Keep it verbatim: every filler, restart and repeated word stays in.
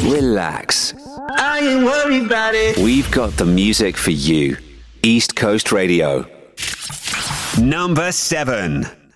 relax. I ain't worried about it. We've got the music for you. East Coast Radio. Number seven.